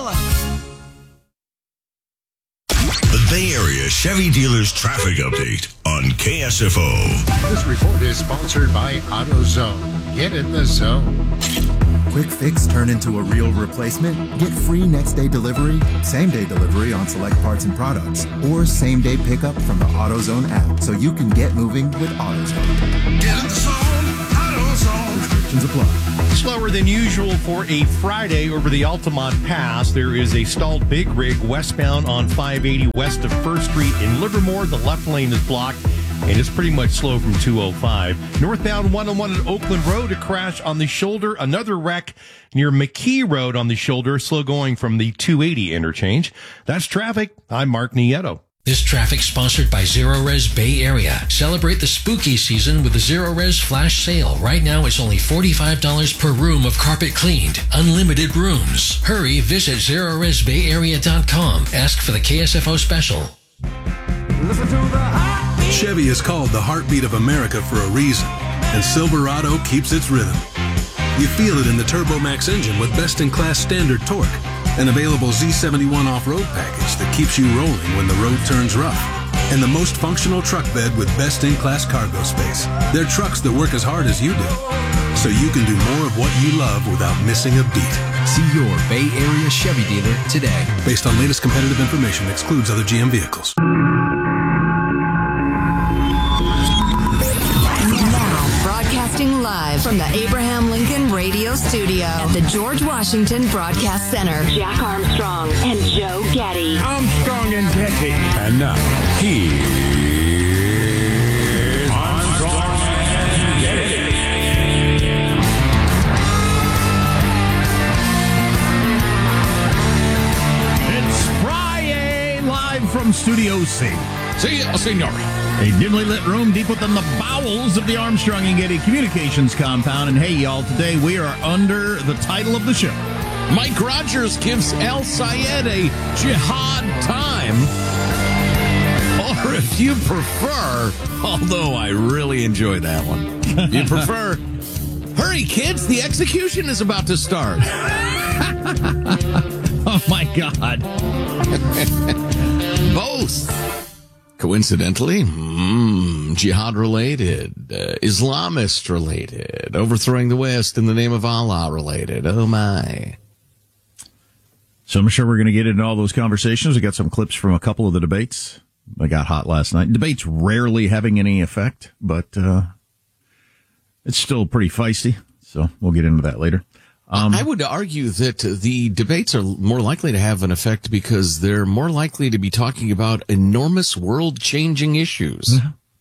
The Bay Area Chevy Dealers Traffic Update on K S F O. This report is sponsored by AutoZone. Get in the zone. Quick fix turn into a real replacement? Get free next day delivery, same day delivery on select parts and products, or same day pickup from the AutoZone app so you can get moving with AutoZone. Get in the zone, AutoZone. Restrictions apply. Slower than usual for a Friday over the Altamont Pass. There is a stalled big rig westbound on five eighty west of First Street in Livermore. The left lane is blocked, and it's pretty much slow from two oh five. Northbound one oh one at Oakland Road, a crash on the shoulder. Another wreck near McKee Road on the shoulder, slow going from the two eighty interchange. That's traffic. I'm Mark Nieto. This traffic sponsored by Zero Res Bay Area. Celebrate the spooky season with the Zero Res Flash Sale. Right now, it's only forty-five dollars per room of carpet cleaned. Unlimited rooms. Hurry, visit zero res bay area dot com. Ask for the K S F O special. Listen to the Chevy is called the heartbeat of America for a reason, and Silverado keeps its rhythm. You feel it in the TurboMax engine with best-in-class standard torque, an available Z seventy-one off-road package that keeps you rolling when the road turns rough, and the most functional truck bed with best-in-class cargo space. They're trucks that work as hard as you do, so you can do more of what you love without missing a beat. See your Bay Area Chevy dealer today. Based on latest competitive information, excludes other G M vehicles. Broadcasting live from the Abraham Lincoln Radio Studio at the George Washington Broadcast Center. Jack Armstrong and Joe Getty. Armstrong and Getty. And now, here's Armstrong and Getty. It's Friday, live from Studio C. See ya, senor. A dimly lit room deep within the bowels of the Armstrong and Getty Communications compound. And hey, y'all, today we are under the title of the show. Mike Rogers gives El Sayed a jihad time. Or if you prefer, although I really enjoy that one, you prefer, hurry, kids, the execution is about to start. Oh, my God. Both. Coincidentally, mm, jihad-related, uh, Islamist-related, overthrowing the West in the name of Allah-related. Oh, my. So I'm sure we're going to get into all those conversations. We got some clips from a couple of the debates. They got hot last night. Debates rarely having any effect, but uh, it's still pretty feisty. So we'll get into that later. Um, I would argue that the debates are more likely to have an effect because they're more likely to be talking about enormous world-changing issues.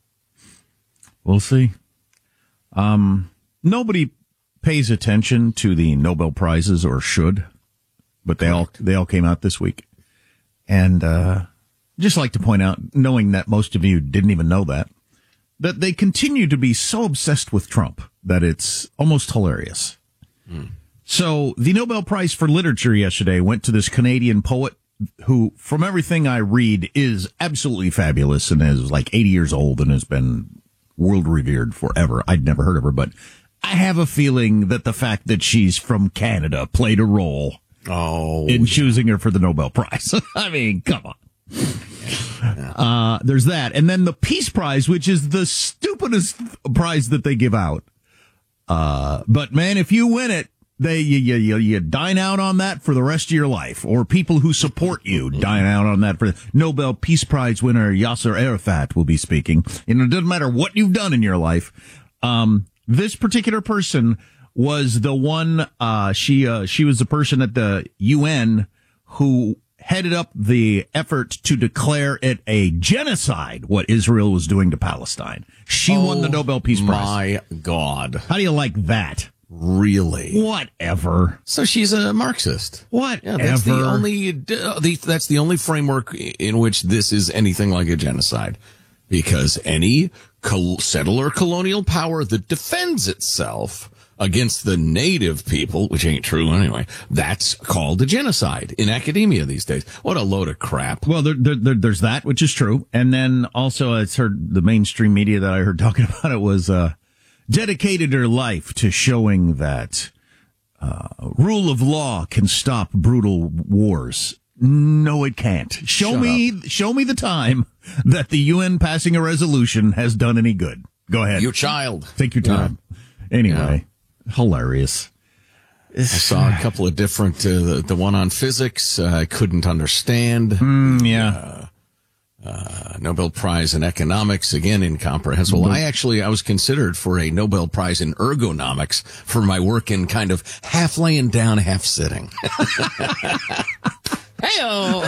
We'll see. Um, nobody pays attention to the Nobel Prizes, or should, but they all they all came out this week. And uh, just like to point out, knowing that most of you didn't even know that, that they continue to be so obsessed with Trump that it's almost hilarious. Hmm. So the Nobel Prize for Literature yesterday went to this Canadian poet who, from everything I read, is absolutely fabulous and is like eighty years old and has been world revered forever. I'd never heard of her, but I have a feeling that the fact that she's from Canada played a role oh, in choosing her for the Nobel Prize. I mean, come on. Uh, there's that. And then the Peace Prize, which is the stupidest prize that they give out. Uh, but man, if you win it, They you, you you dine out on that for the rest of your life, or people who support you dine out on that. For Nobel Peace Prize winner Yasser Arafat will be speaking. You know, it doesn't matter what you've done in your life. Um, this particular person was the one. Uh, she uh, she was the person at the U N who headed up the effort to declare it a genocide what Israel was doing to Palestine. She oh, won the Nobel Peace Prize. My God, how do you like that? Really? Whatever. So she's a Marxist. Whatever. Yeah, that's the only. Uh, the, that's the only framework in which this is anything like a genocide, because any col- settler colonial power that defends itself against the native people, which ain't true anyway, that's called a genocide in academia these days. What a load of crap. Well, there, there, there, there's that, which is true, and then also it's heard the mainstream media that I heard talking about it was. Uh, dedicated her life to showing that uh, rule of law can stop brutal wars. No, it can't. Show Shut me, up. show me the time that the U N passing a resolution has done any good. Go ahead. You child. Take your time. Yeah. Anyway, Hilarious. I saw a couple of different, uh, the, the one on physics, uh, I couldn't understand. Mm, yeah. Uh, uh, Nobel Prize in economics, again, incomprehensible. I actually, I was considered for a Nobel Prize in ergonomics for my work in kind of half laying down, half sitting. Hey-o!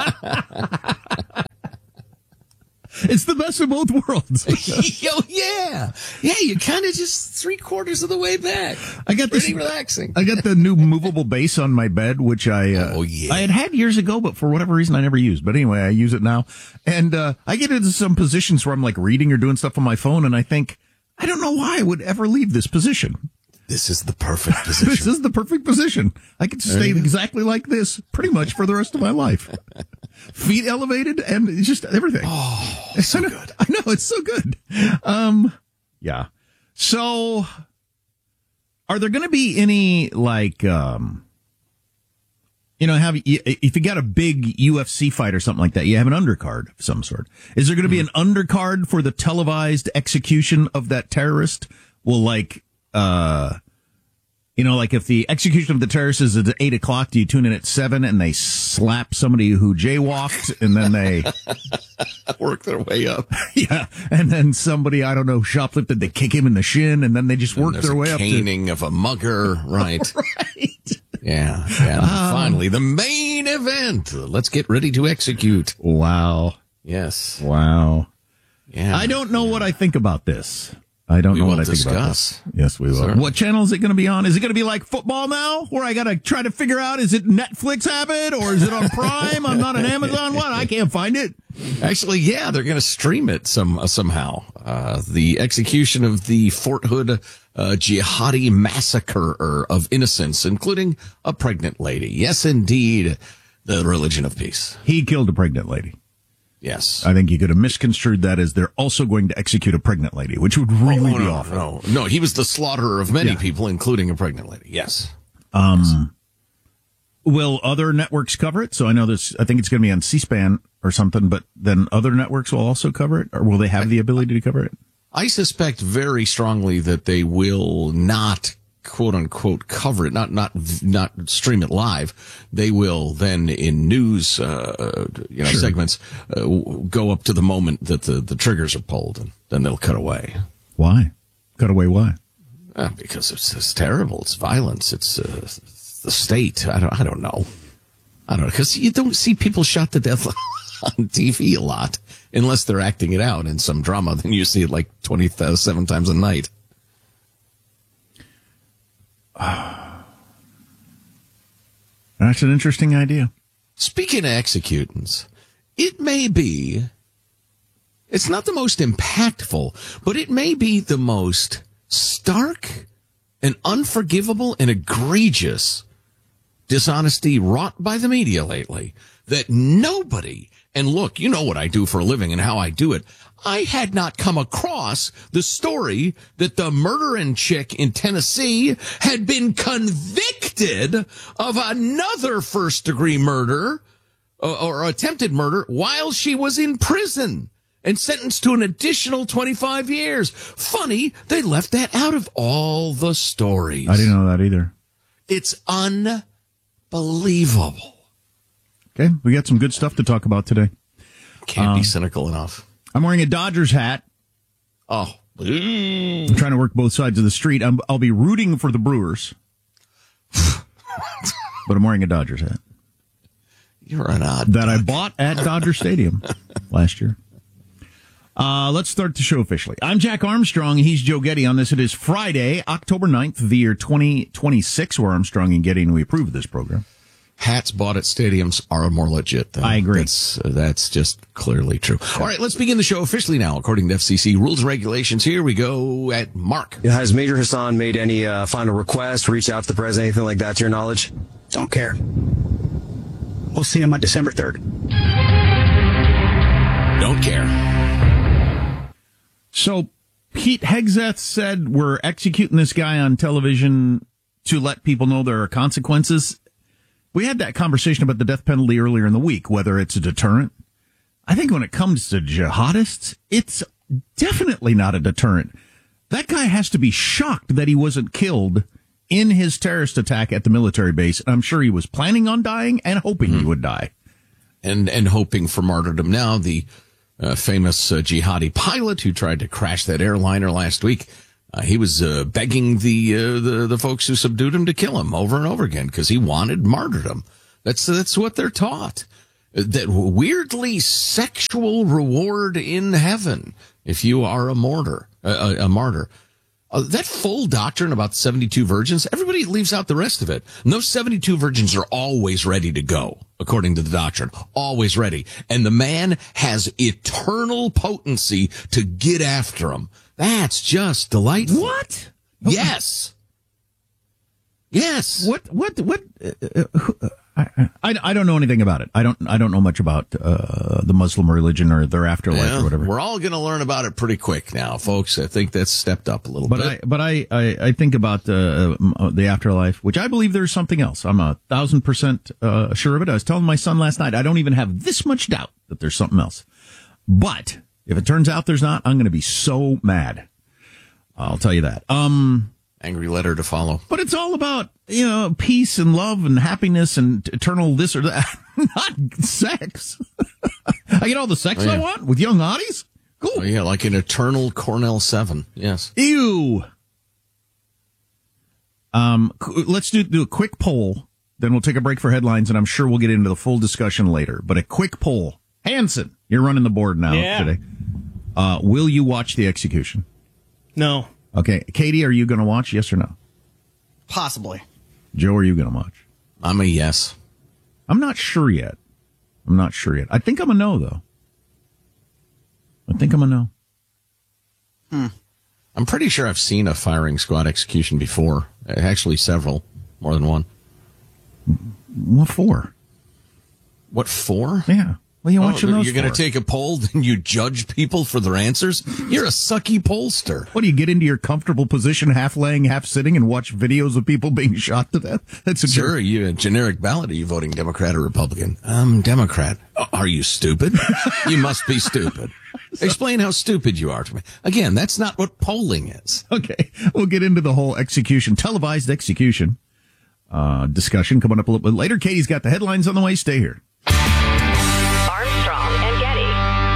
It's the best of both worlds. Yo, yeah. Yeah, you kind of just three quarters of the way back. I got Pretty this, relaxing. I got the new movable base on my bed, which I, uh, oh, yeah. I had had years ago, but for whatever reason I never used. But anyway, I use it now. And, uh, I get into some positions where I'm like reading or doing stuff on my phone, and I think, I don't know why I would ever leave this position. This is the perfect position. This is the perfect position. I could stay exactly like this pretty much for the rest of my life. Feet elevated and just everything. Oh, it's so good. I know, it's so good. Um, yeah. So, are there going to be any, like, um, you know, have if you got a big U F C fight or something like that, you have an undercard of some sort. Is there going to be an undercard for the televised execution of that terrorist? Will, like, uh, you know, like if the execution of the terrorist is at eight o'clock, do you tune in at seven and they slap somebody who jaywalked and then they work their way up? Yeah. And then somebody, I don't know, shoplifted, they kick him in the shin and then they just work their way up to caning of a mugger. Right. Right. Yeah. Yeah. Um, Finally, the main event. Let's get ready to execute. Wow. Yes. Wow. Yeah. I don't know what I think about this. I don't we know will what I think discuss. about this. Yes, we will. Sir. What channel is it going to be on? Is it going to be like football now, where I got to try to figure out, is it Netflix have it, or is it on Prime? I'm not an Amazon one. I can't find it. Actually, yeah, they're going to stream it some uh, somehow. Uh, the execution of the Fort Hood uh, jihadi massacre of innocents, including a pregnant lady. Yes, indeed, the religion of peace. He killed a pregnant lady. Yes. I think you could have misconstrued that as they're also going to execute a pregnant lady, which would really oh, be no, awful. No, no, he was the slaughterer of many Yeah. people, including a pregnant lady. Yes. Um, yes. Will other networks cover it? So I know this, I think it's going to be on C-SPAN or something, but then other networks will also cover it, or will they have the ability to cover it? I suspect very strongly that they will not, quote unquote, cover it, not not not stream it live. They will then, in news, uh, you know, Sure. segments, uh, go up to the moment that the, the triggers are pulled, and then they'll cut away. Why? Cut away? Why? Uh, because it's, it's terrible. It's violence. It's uh, the state. I don't. I don't know. I don't know, because you don't see people shot to death on T V a lot unless they're acting it out in some drama. Then you see it like twenty-seven times a night. That's an interesting idea. Speaking of executants, it may be, it's not the most impactful, but it may be the most stark and unforgivable and egregious dishonesty wrought by the media lately that nobody, and look, you know what I do for a living and how I do it. I had not come across the story that the murdering chick in Tennessee had been convicted of another first degree murder or, or attempted murder while she was in prison and sentenced to an additional twenty-five years. Funny, they left that out of all the stories. I didn't know that either. It's unbelievable. Okay, we got some good stuff to talk about today. Can't Um, be cynical enough. I'm wearing a Dodgers hat. Oh. I'm trying to work both sides of the street. I'm, I'll be rooting for the Brewers. But I'm wearing a Dodgers hat. You're an odd That I duck. bought at Dodger Stadium last year. Uh, let's start the show officially. I'm Jack Armstrong. He's Joe Getty on this. It is Friday, October ninth, the year twenty twenty-six. We're Armstrong and Getty, and we approve of this program. Hats bought at stadiums are more legit. Than, I agree. That's, uh, that's just clearly true. All right, let's begin the show officially now. According to F C C rules and regulations, here we go at Mark. Has Major Hassan made any uh, final request, reached out to the president, anything like that, to your knowledge? Don't care. We'll see him on December third. Don't care. So Pete Hegseth said we're executing this guy on television to let people know there are consequences. We had that conversation about the death penalty earlier in the week, whether it's a deterrent. I think when it comes to jihadists, it's definitely not a deterrent. That guy has to be shocked that he wasn't killed in his terrorist attack at the military base. I'm sure he was planning on dying and hoping mm-hmm. he would die. And and hoping for martyrdom. Now, the uh, famous uh, jihadi pilot who tried to crash that airliner last week, uh, he was uh, begging the, uh, the the folks who subdued him to kill him over and over again because he wanted martyrdom. That's that's what they're taught. That weirdly sexual reward in heaven if you are a martyr. A, a martyr. Uh, that full doctrine about the seventy-two virgins, everybody leaves out the rest of it. And those seventy-two virgins are always ready to go, according to the doctrine. Always ready. And the man has eternal potency to get after them. That's just delightful. What? Yes. Yes. What, what, what, uh, uh, I, I, I don't know anything about it. I don't I don't know much about uh, the Muslim religion or their afterlife yeah, or whatever. We're all going to learn about it pretty quick now, folks. I think that's stepped up a little but bit. I, but I, I, I think about uh, the afterlife, which I believe there's something else. I'm a thousand percent uh, sure of it. I was telling my son last night, I don't even have this much doubt that there's something else. But if it turns out there's not, I'm going to be so mad. I'll tell you that. Um... Angry letter to follow. But it's all about, you know, peace and love and happiness and eternal this or that. Not sex. I get all the sex oh, yeah. I want with young hotties. Cool. Oh, yeah, like an eternal Cornell seven. Yes. Ew. Um, let's do, do a quick poll. Then we'll take a break for headlines, and I'm sure we'll get into the full discussion later. But a quick poll. Hanson, you're running the board now yeah. today. Uh, will you watch the execution? No. Okay, Katie, are you going to watch, yes or no? Possibly. Joe, are you going to watch? I'm a yes. I'm not sure yet. I'm not sure yet. I think I'm a no, though. I think I'm a no. Hmm. I'm pretty sure I've seen a firing squad execution before. Actually, several. More than one. What for? What for? Yeah. What are you watching oh, those You're going for? to take a poll and you judge people for their answers? You're a sucky pollster. What, do you get into your comfortable position, half laying, half sitting, and watch videos of people being shot to death? That's a Sure, you a generic ballot. Are you voting Democrat or Republican? I'm Democrat. Are you stupid? You must be stupid. Explain how stupid you are to me. Again, that's not what polling is. Okay, we'll get into the whole execution, televised execution uh, discussion coming up a little bit later. Katie's got the headlines on the way. Stay here. Armstrong and Getty.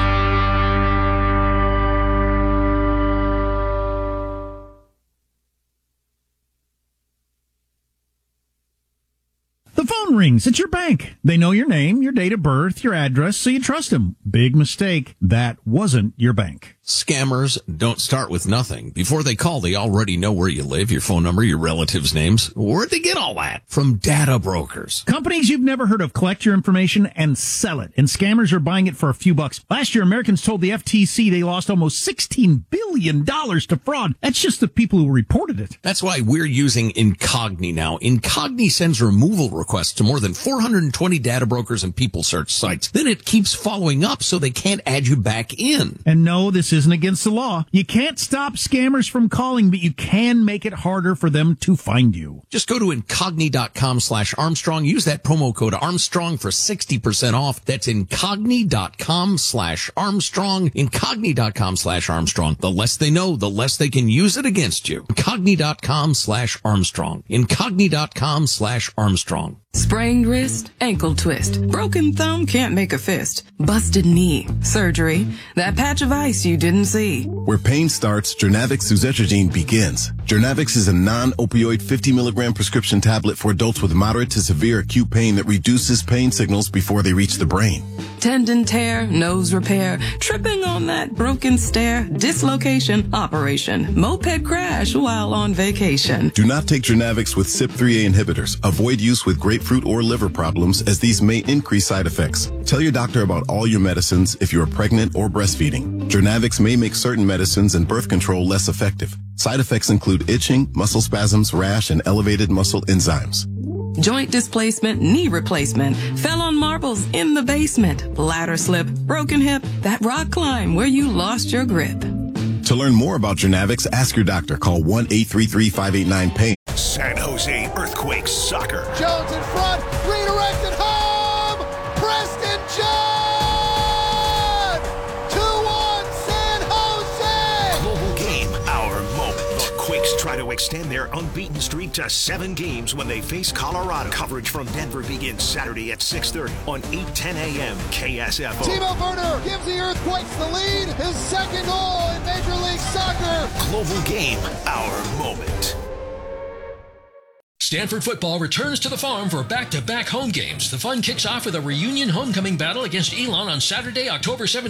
The phone rings. It's your bank. They know your name, your date of birth, your address, so you trust them. Big mistake. That wasn't your bank. Scammers don't start with nothing. Before they call, they already know where you live, your phone number, your relatives' names. Where'd they get all that? From data brokers. Companies you've never heard of collect your information and sell it, and scammers are buying it for a few bucks. Last year, Americans told the F T C they lost almost sixteen billion dollars to fraud. That's just the people who reported it. That's why we're using Incogni now. Incogni sends removal requests to more than four hundred twenty data brokers and people search sites. Then it keeps following up so they can't add you back in. And no, this isn't against the law. You can't stop scammers from calling, but you can make it harder for them to find you. Just go to incogni.com slash Armstrong. Use that promo code Armstrong for sixty percent off. That's incogni.com slash Armstrong. Incogni.com slash Armstrong. The less they know, the less they can use it against you. Incogni.com slash Armstrong. Incogni.com slash Armstrong. Sprained wrist, ankle twist, broken thumb, can't make a fist, busted knee, surgery, that patch of ice you didn't see. Where pain starts, Jernavix suzetrigine begins. Jernavix is a non-opioid fifty milligram prescription tablet for adults with moderate to severe acute pain that reduces pain signals before they reach the brain. Tendon tear, nose repair, tripping on that broken stair, dislocation, operation, moped crash while on vacation. Do not take Jernavix with C Y P three A inhibitors. Avoid use with grapefruit or liver problems, as these may increase side effects. Tell your doctor about all your medicines if you are pregnant or breastfeeding. Jernavix may make certain medicines and birth control less effective. Side effects include itching, muscle spasms, rash, and elevated muscle enzymes. Joint displacement, knee replacement, fell on marbles in the basement, ladder slip, broken hip, that rock climb where you lost your grip. To learn more about Jernavix, ask your doctor. Call one eight three three, five eight nine, pain. San Jose Earthquakes soccer. Jones in front, redirected home. Preston John. two one San Jose. Global game, our moment. try to extend their unbeaten streak to seven games when they face Colorado. Coverage from Denver begins Saturday at six thirty on eight ten a.m. K S F O. Timo Werner gives the Earthquakes the lead. His second goal in Major League Soccer. Global Game, our moment. Stanford football returns to the Farm for back-to-back home games. The fun kicks off with a reunion homecoming battle against Elon on Saturday, October seventeenth.